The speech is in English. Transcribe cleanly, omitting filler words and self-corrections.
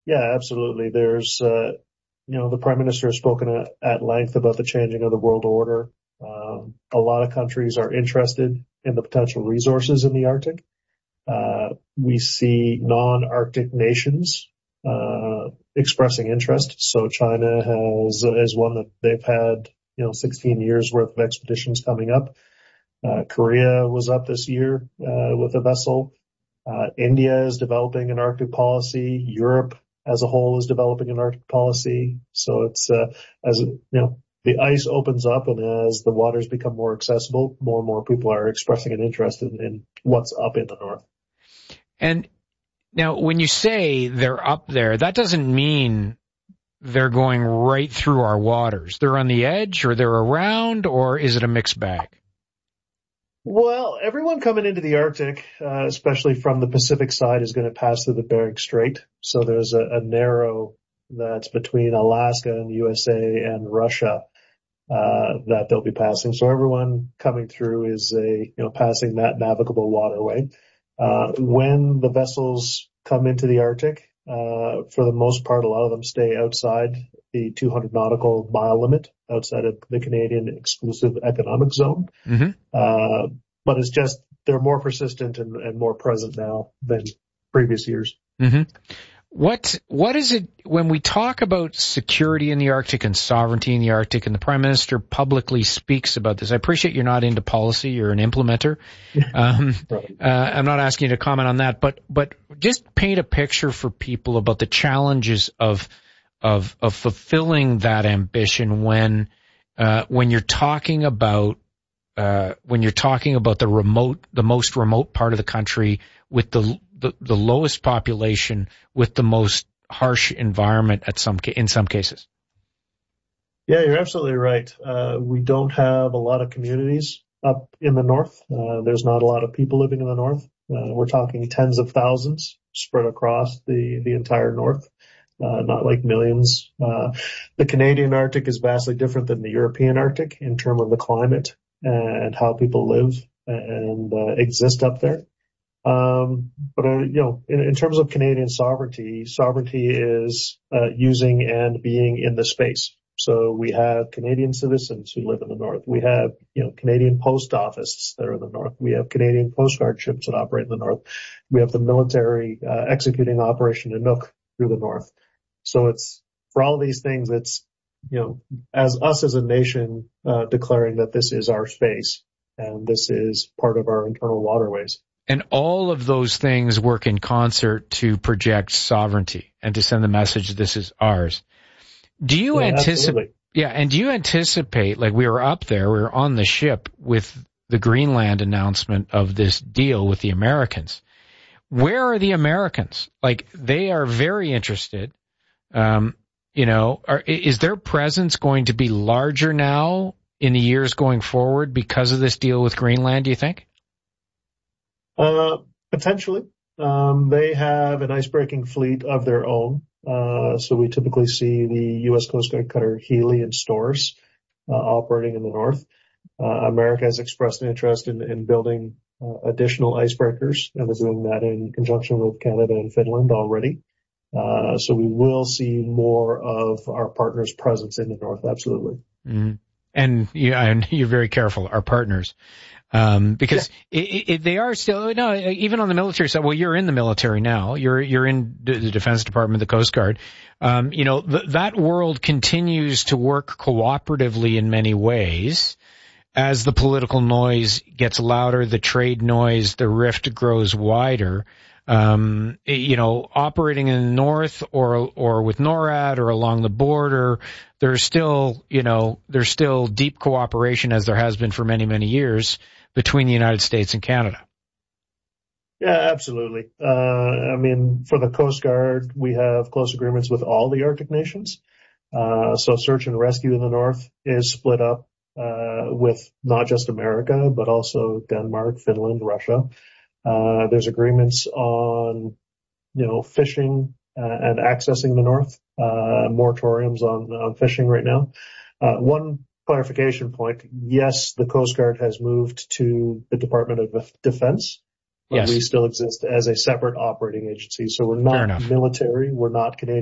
Yeah, absolutely. The Prime Minister has spoken at length about the changing of the world order. A lot of countries are interested in the potential resources in the Arctic. We see non-Arctic nations expressing interest. So China is one that they've had, 16 years worth of expeditions coming up. Korea was up this year with a vessel. India is developing an Arctic policy. Europe as a whole is developing an Arctic policy. So it's the ice opens up, and as the waters become more accessible, more and more people are expressing an interest in what's up in the north. And now, when you say they're up there, that doesn't mean they're going right through our waters. They're on the edge, or they're around, or is it a mixed bag? Well, everyone coming into the Arctic, especially from the Pacific side, is going to pass through the Bering Strait. So there's a narrow that's between Alaska and the USA and Russia that they'll be passing. So everyone coming through is passing that navigable waterway. When the vessels come into the Arctic, for the most part, a lot of them stay outside the 200 nautical mile limit, outside of the Canadian exclusive economic zone. Mm-hmm. But it's just they're more persistent and more present now than previous years. Mm-hmm. What is it when we talk about security in the Arctic and sovereignty in the Arctic, and the Prime Minister publicly speaks about this? I appreciate you're not into policy, you're an implementer. Right. I'm not asking you to comment on that, but just paint a picture for people about the challenges of fulfilling that ambition when you're talking about the most remote part of the country with the lowest population, with the most harsh environment in some cases. Yeah, you're absolutely right. We don't have a lot of communities up in the north. There's not a lot of people living in the north. We're talking tens of thousands spread across the entire north, not like millions. The Canadian Arctic is vastly different than the European Arctic in terms of the climate and how people live and exist up there. But in terms of Canadian sovereignty is using and being in the space. So we have Canadian citizens who live in the north. We have, Canadian post offices that are in the north. We have Canadian Coast Guard ships that operate in the north. We have the military executing Operation Inuk through the north. So it's for all these things, it's as a nation declaring that this is our space and this is part of our internal waterways. And all of those things work in concert to project sovereignty and to send the message this is ours. Do you anticipate? Yeah, and do you anticipate, like we were up there, we were on the ship with the Greenland announcement of this deal with the Americans. Where are the Americans? Like, they are very interested. Is their presence going to be larger now in the years going forward because of this deal with Greenland, do you think? Potentially. They have an icebreaking fleet of their own. So we typically see the U.S. Coast Guard cutter Healy and Storrs operating in the north. America has expressed an interest in building additional icebreakers, and they're doing that in conjunction with Canada and Finland already. So we will see more of our partners' presence in the north, absolutely. Mm-hmm. And you're very careful, our partners. Because they are still, even on the military side, well, you're in the military now. You're in the Defense Department, the Coast Guard. That world continues to work cooperatively in many ways. As the political noise gets louder, the trade noise, the rift grows wider. Operating in the north or with NORAD or along the border, there's still deep cooperation, as there has been for many, many years, between the United States and Canada. Yeah, absolutely. For the Coast Guard, we have close agreements with all the Arctic nations. So search and rescue in the north is split up with not just America, but also Denmark, Finland, Russia. There's agreements on, fishing and accessing the north, moratoriums on fishing right now. One clarification point. Yes, the Coast Guard has moved to the Department of Defense. but Yes. we still exist as a separate operating agency. So we're Fair not enough. military. We're not Canadian